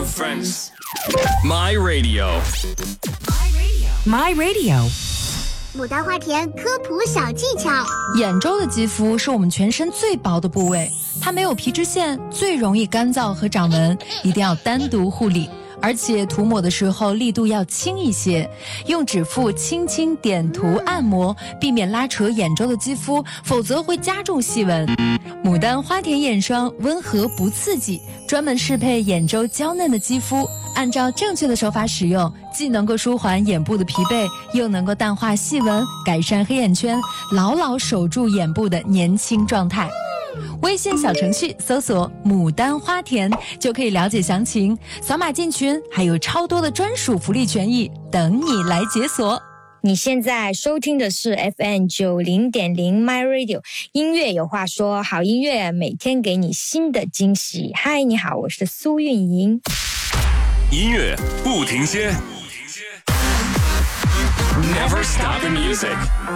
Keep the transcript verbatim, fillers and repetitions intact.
friends. My Radio. My Radio. 牡丹花田科普小技巧。 眼周的肌肤是我们全身最薄的部位，它没有皮脂腺，最容易干燥和长纹，一定要单独护理。而且涂抹的时候力度要轻一些，用指腹轻轻点涂按摩，避免拉扯眼周的肌肤，否则会加重细纹。牡丹花田眼霜温和不刺激，专门适配眼周娇嫩的肌肤，按照正确的手法使用，既能够舒缓眼部的疲惫，又能够淡化细纹，改善黑眼圈，牢牢守住眼部的年轻状态。微信小程序搜索牡丹花田就可以了解详情，扫码进群，还有超多的专属福利权益等你来解锁。 你现在收听的是 F M 九零点零 My Radio， 音乐有话说，好音乐每天给你新的惊喜。嗨，你好，我是苏运莹。 音乐不停歇 Never stop the music